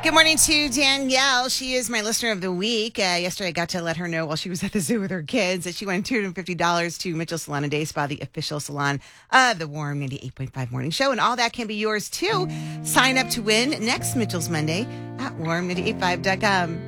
Good morning to Danielle. She is my listener of the week. Yesterday, I got to let her know while she was at the zoo with her kids that she won $250 to Mitchell Salon and Day Spa, the official salon of the Warm 98.5 Morning Show. And all that can be yours, too. Sign up to win next Mitchell's Monday at warm985.com.